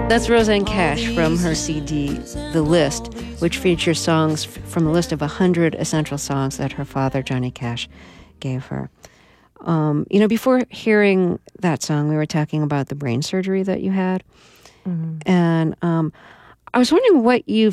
That's Roseanne Cash from her CD, The List, which features songs from a list of 100 essential songs that her father, Johnny Cash, gave her. Before hearing that song, we were talking about the brain surgery that you had. Mm-hmm. And I was wondering what you